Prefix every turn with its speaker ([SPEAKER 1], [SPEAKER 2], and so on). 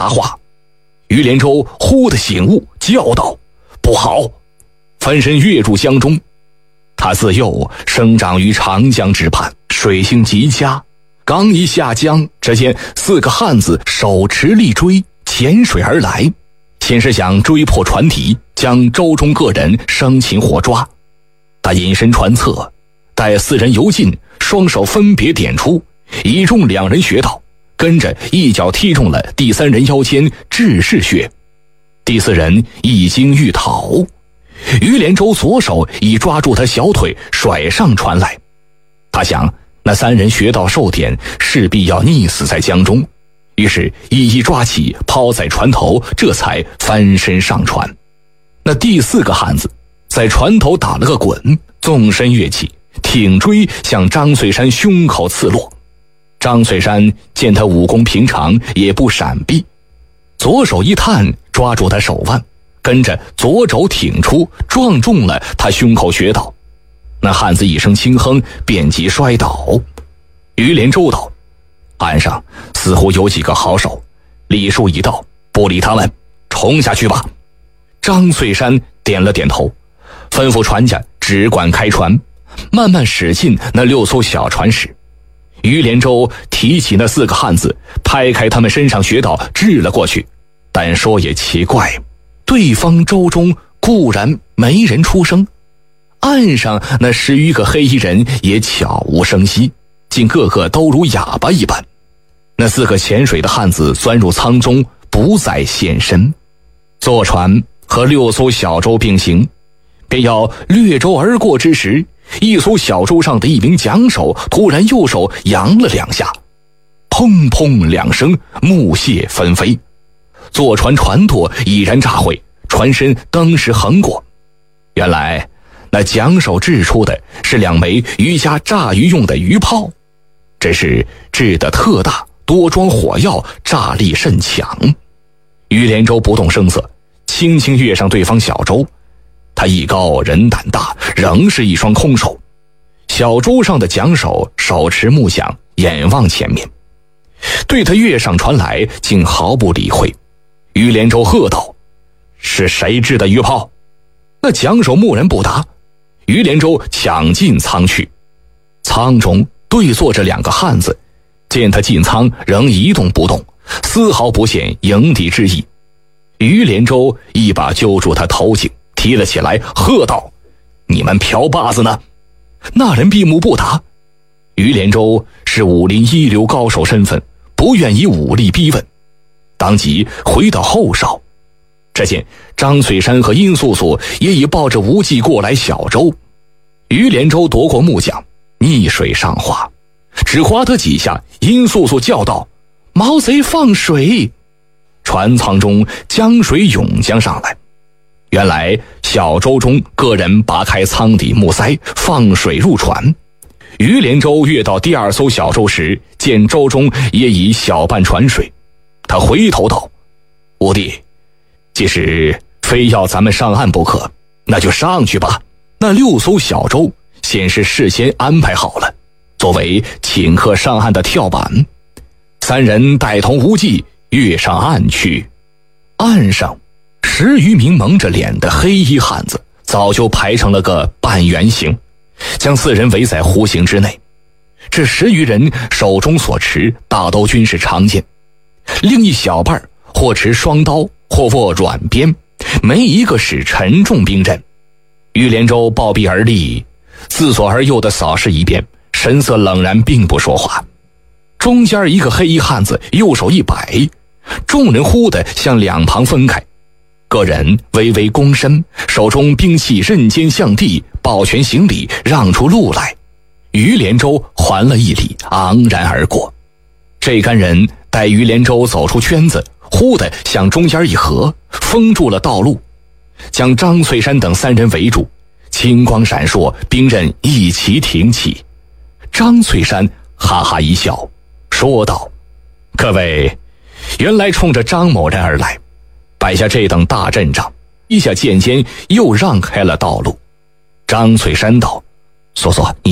[SPEAKER 1] 答话。于连州忽地醒悟，叫道：不好！翻身跃入江中。他自幼生长于长江之畔，水性极佳，刚一下江，只见4个汉子手持利锥潜水而来，先是想追破船底，将舟中各人生擒活抓。他隐身船侧，待4人游近，双手分别点出，已中2人穴道，跟着一脚踢中了第3人腰间至士穴。第4人一惊欲逃，于连州左手已抓住他小腿，甩上船来。他想那3人穴道受点，势必要溺死在江中，于是一一抓起，抛在船头，这才翻身上船。那第4个汉子在船头打了个滚，纵身跃起，挺锥向张翠山胸口刺落。张翠山见他武功平常，也不闪避，左手一探，抓住他手腕，跟着左肘挺出，撞中了他胸口穴道。那汉子一声轻哼，便即摔倒。于连州道：岸上似乎有几个好手，礼数已到，不理他们，冲下去吧。张翠山点了点头，吩咐船家只管开船，慢慢驶进那6艘小船时，于连州提起那4个汉子，拍开他们身上穴道，掷了过去。但说也奇怪，对方舟中固然没人出声，岸上那10余个黑衣人也悄无声息，竟个个都如哑巴一般。那4个潜水的汉子钻入舱中，不再现身。坐船和6艘小舟并行，便要掠舟而过之时，一艘小舟上的一名桨手突然右手扬了2下，砰砰2声，木屑纷飞，坐船船舵已然炸毁，船身登时横过。原来那桨手掷出的是2枚渔家炸鱼用的鱼炮，只是掷得特大，多装火药，炸力甚强。于连州不动声色，轻轻跃上对方小舟。他艺高人胆大，仍是一双空手。小舟上的桨手手持木桨，眼望前面，对他跃上船来竟毫不理会。于连州喝道：是谁掷的鱼炮？那桨手木然不答。于连州抢进舱去，舱中对坐着2个汉子，见他进舱仍一动不动，丝毫不显迎敌之意。于连州一把揪住他头颈，提了起来，喝道：你们瓢把子呢？那人闭目不答。于连州是武林一流高手身份，不愿以武力逼问，当即回到后哨。只见张翠山和殷素素也已抱着无忌过来小舟。于连州夺过木桨，逆水上划，只划得几下，殷素素叫道：毛贼放水！船舱中江水涌将上来。原来小舟中各人拔开舱底木塞，放水入船。于连州跃到第2艘小舟时，见舟中也已小半船水，他回头道：五弟，即使非要咱们上岸不可，那就上去吧。那6艘小舟先是事先安排好了，作为请客上岸的跳板。3人带同无忌跃上岸去。岸上10余名蒙着脸的黑衣汉子早就排成了个半圆形，将4人围在弧形之内。这10余人手中所持大都均是长剑，另一小半或持双刀，或握软鞭，没一个使沉重兵刃。于连州抱臂而立，自左而右的扫视一遍，神色冷然，并不说话。中间一个黑衣汉子右手一摆，众人忽地向2旁分开，个人微微躬身，手中兵器刃尖向地，抱拳行礼，让出路来。于连州还了一礼，昂然而过。这干人待于连州走出圈子，忽地向中间一合，封住了道路，将张翠山等3人围住。青光闪烁，兵刃一齐挺起。张翠山哈哈一笑，说道：各位原来冲着张某人而来，摆下这等大阵仗，一下剑尖又让开了道路。张翠山道：索索，你